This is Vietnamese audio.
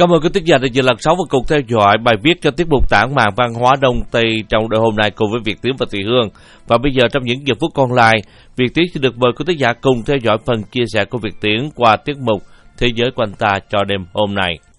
Cảm ơn quý thính giả đã dành lần 6 và cùng theo dõi bài viết cho tiết mục Tản mạn văn hóa Đông Tây trong đêm hôm nay cùng với Việt Tiến và Thùy Hương. Và bây giờ trong những giờ phút còn lại, Việt Tiến sẽ được mời quý thính giả cùng theo dõi phần chia sẻ của Việt Tiến qua tiết mục Thế giới quanh ta cho đêm hôm nay.